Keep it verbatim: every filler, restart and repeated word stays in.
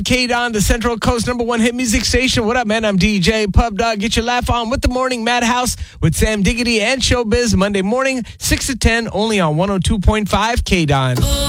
K-Don, the Central Coast number one hit music station. What up, man? I'm D J Pub Dog. Get your laugh on with the Morning Madhouse with Sam Diggity and Showbiz Monday morning, six to ten, only on one oh two point five K-Don.